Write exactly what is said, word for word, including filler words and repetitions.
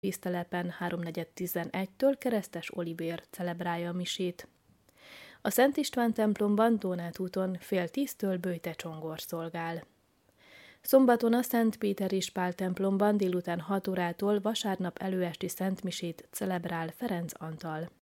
víztelepen háromnegyed tizenegytől Keresztes Olivér celebrálja a misét. A Szent István templomban Dónát úton fél tíztől Böjte Csongor szolgál. Szombaton a Szent Péter Ispál templomban délután hat órától vasárnap előesti szentmisét celebrál Ferenc Antal.